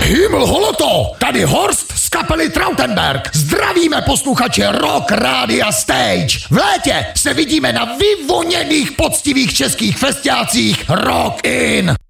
Himmel holoto, tady Horst z kapely Trautenberg. Zdravíme posluchače Rock Rádia Stage. V létě se vidíme na vyvoněných poctivých českých festiácích Rock In.